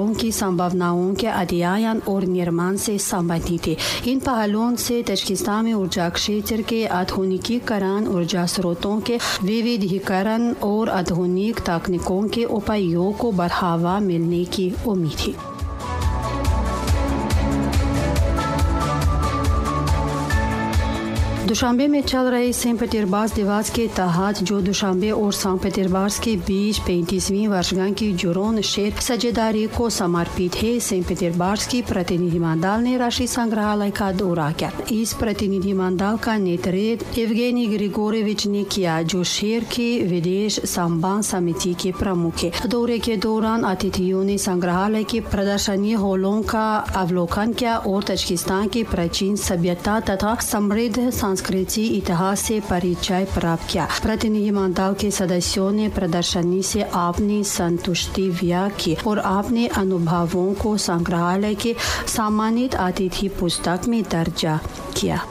खेलों की संभावनाओं के अध्ययन और निर्माण से संबंधित है। इन पहलुओं से तजाकिस्तान में ऊर्जा क्षेत्र के आधुनिकीकरण, ऊर्जा स्रोतों के विविधीकरण और आधुनिक तकनीकों के उपयोग को बढ़ावा मिलने की उम्मीद है। दुशांबे में चल रहे सेंट पीटर्सबर्ग दिवस के तहत जो दुशांबे और सेंट पीटर्सबर्ग के बीच 35वीं वर्षगांठ की जुनून शेर सजेदारी को समर्पित है। सेंट पीटर्सबर्ग की प्रतिनिधिमंडल ने राष्ट्रीय संग्रहालय का दौरा किया। इस प्रतिनिधिमंडल का नेतृत्व येवगेनी ग्रिगोरोविच ने किया, जो शहर के विदेश संबंध समिति के प्रमुख है। दौरे के दौरान अतिथियों ने संग्रहालय के प्रदर्शनी हॉलों का अवलोकन किया और तजाकिस्तान की प्राचीन सभ्यता तथा समृद्ध संस्कृति इतिहास से परिचय प्राप्त किया। प्रतिनिधिमंडल के सदस्यों ने प्रदर्शनी से अपनी संतुष्टि व्यक्त की और अपने अनुभवों को संग्रहालय के सम्मानित अतिथि पुस्तक में दर्ज किया।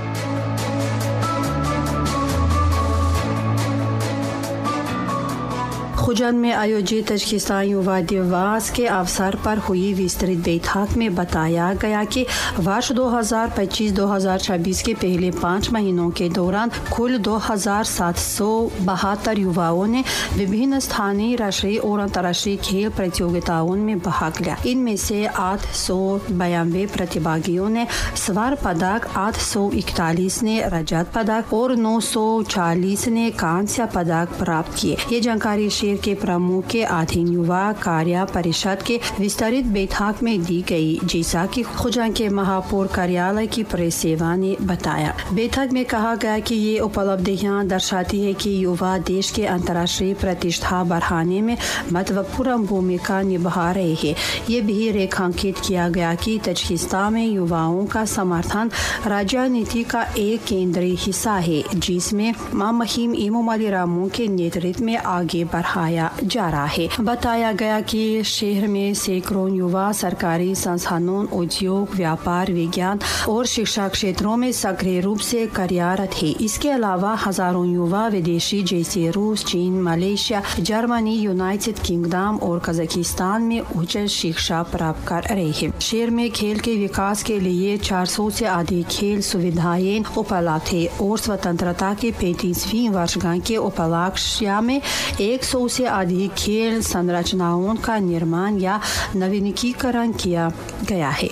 खुजन में आयोजित तजाकिस्तान युवा दिवस के अवसर पर हुई विस्तृत बैठक में बताया गया कि वर्ष 2025-2026 के पहले 5 महीनों के दौरान कुल 2772 युवाओं ने विभिन्न स्थानीय, राष्ट्रीय और अंतर्राष्ट्रीय खेल प्रतियोगिताओं में भाग लिया। इनमें से 892 प्रतिभागियों ने स्वर्ण पदक, 841 ने रजत पदक और 940 ने कांस्य पदक प्राप्त किए। ये जानकारी शहर के प्रमुख के अधीन युवा कार्य परिषद के विस्तृत बैठक में दी गई, जैसा कि खुजन के महापौर कार्यालय की प्रेस सेवा ने बताया। बैठक में कहा गया कि ये उपलब्धियां दर्शाती है कि युवा देश के अंतर्राष्ट्रीय प्रतिष्ठा बढ़ाने में महत्वपूर्ण भूमिका निभा रहे हैं। ये भी रेखांकित किया गया कि तजाकिस्तान में युवाओं का समर्थन राजनीति का एक केंद्रीय हिस्सा है, जिसमें मुहिम इमाम रामू के नेतृत्व में आगे बढ़ाया जा रहा है। बताया गया कि शहर में सैकड़ों युवा सरकारी संस्थानों, उद्योग, व्यापार, विज्ञान और शिक्षा क्षेत्रों में सक्रिय रूप से कार्यरत है। इसके अलावा हजारों युवा विदेशी जैसे रूस, चीन, मलेशिया, जर्मनी, यूनाइटेड किंगडम और कजाकिस्तान में उच्च शिक्षा प्राप्त कर रहे हैं। शहर में खेल के विकास के लिए 400 से अधिक खेल सुविधाएं उपलब्ध है और स्वतंत्रता के 35वीं वर्षगांठ के उपलक्ष्य में 100 से अधिक खेल संरचनाओं का निर्माण या नवीनीकरण किया गया है।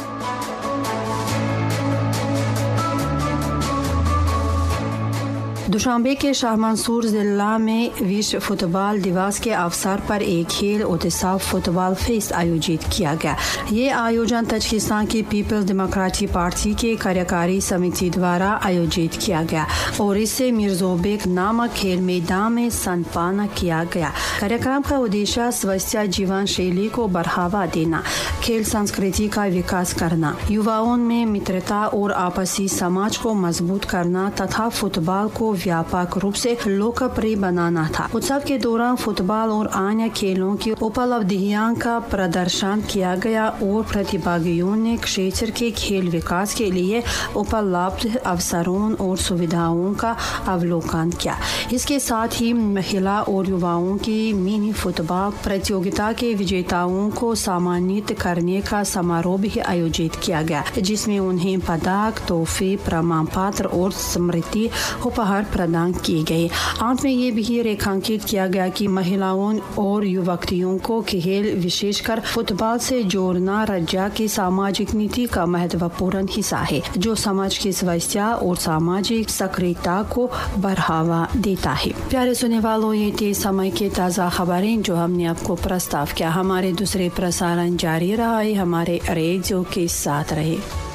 दुशांबे के शाह मंसूर जिला में विश्व फुटबॉल दिवस के अवसर पर एक खेल उत्सव फुटबॉल फेस्ट आयोजित किया गया। ये आयोजन तजाकिस्तान की पीपल्स डेमोक्रेटिक पार्टी के कार्यकारी समिति द्वारा आयोजित किया गया और इससे मिर्जोबेक नामक खेल मैदान में संपन्न किया गया। कार्यक्रम का उद्देश्य स्वस्थ जीवन शैली को बढ़ावा देना, खेल संस्कृति का विकास करना, युवाओं में मित्रता और आपसी समाज को मजबूत करना तथा फुटबॉल को व्यापक रूप से लोकप्रिय बनाना था। उत्सव के दौरान फुटबॉल और अन्य खेलों की उपलब्धियों का प्रदर्शन किया गया और प्रतिभागियों ने क्षेत्र के खेल विकास के लिए उपलब्ध अवसरों और सुविधाओं का अवलोकन किया। इसके साथ ही महिला और युवाओं की मिनी फुटबॉल प्रतियोगिता के विजेताओं को सम्मानित करने का समारोह भी आयोजित किया गया, जिसमें उन्हें पदक, तोहफे, प्रमाण पत्र और स्मृति उपहार प्रदान किए गए। अंत में ये भी रेखांकित किया गया कि महिलाओं और युवतियों को खेल, विशेषकर फुटबॉल से जोड़ना राज्य की सामाजिक नीति का महत्वपूर्ण हिस्सा है, जो समाज की स्वास्थ्य और सामाजिक सक्रियता को बढ़ावा देता है। प्यारे सुनने वालों, ये थे समय के ताज़ा खबरें जो हमने आपको प्रस्ताव किया। हमारे दूसरे प्रसारण जारी रहा है। हमारे रेडियो के साथ रहे।